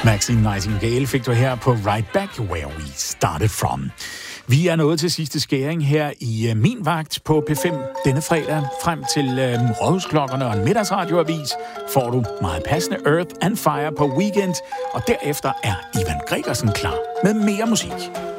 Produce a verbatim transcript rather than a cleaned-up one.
Maxine Nightingale fik du her på Right Back Where We Started From. Vi er nået til sidste skæring her i uh, min vagt på P fem denne fredag. Frem til uh, rådhusklokkerne og en middagsradioavis får du meget passende Earth and Fire på Weekend, og derefter er Ivan Gregersen klar med mere musik.